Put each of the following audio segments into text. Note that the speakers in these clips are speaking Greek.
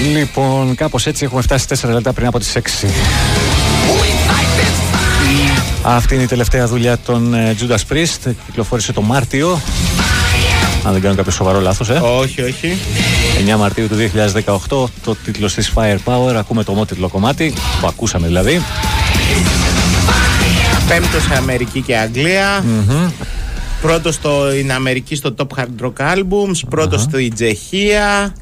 Λοιπόν, κάπως έτσι έχουμε φτάσει 4 λεπτά πριν από τις 6. Αυτή είναι η τελευταία δουλειά των Judas Priest. Κυκλοφόρησε το Μάρτιο. Αν δεν κάνω κάποιο σοβαρό λάθος, Όχι, όχι. 9 Μαρτίου του 2018. Το τίτλος της Firepower. Ακούμε το ομότιτλο κομμάτι που ακούσαμε δηλαδή. Πέμπτος σε Αμερική και Αγγλία. Πρώτος στην Αμερική στο Top Hard Rock Albums. Πρώτος στην Τσεχία.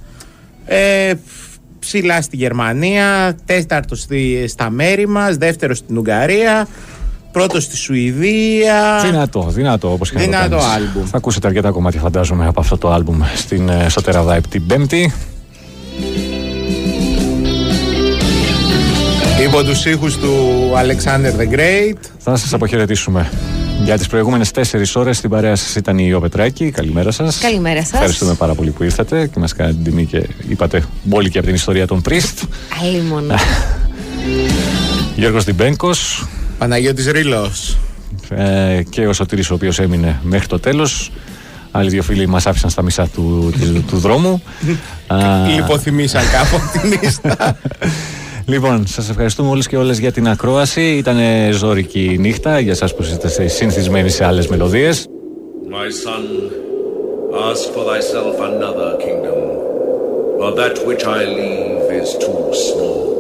Ψηλά στη Γερμανία. Τέταρτος στα μέρη μας. Δεύτερος στην Ουγγαρία. Πρώτος στη Σουηδία. Δυνατό όπως και δυνατό άλμπουμ. Θα ακούσετε αρκετά κομμάτια φαντάζομαι από αυτό το άλμπουμ στο Terra Vibe την Πέμπτη. Υπό τους ήχους του Alexander the Great. Θα σας αποχαιρετήσουμε. Για τις προηγούμενες 4 ώρες στην παρέα σας ήταν η Ιώ Πετράκη. Καλημέρα σας. Καλημέρα σας. Ευχαριστούμε πάρα πολύ που ήρθατε και μας κάνατε την τιμή και είπατε μπόλικη από την ιστορία των Priest. Αλίμονο. Γιώργος Διμπένκος. Παναγιώτης Ρήλος. Και ο Σωτήρης ο οποίος έμεινε μέχρι το τέλος. Άλλοι 2 φίλοι μας άφησαν στα μισά του δρόμου. Λιποθυμίσαν κάπου την λίστα. Λοιπόν, σας ευχαριστούμε όλους και όλες για την ακρόαση. Ήταν ζώρικη νύχτα για εσάς που είστε συνηθισμένοι σε άλλες μελωδίες. My son, ask for thyself another kingdom, for that which I leave is too small.